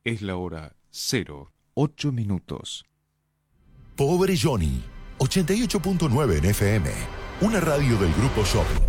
Es la hora 08:08. Pobre Johnny, 88.9 en FM, una radio del Grupo Shopping.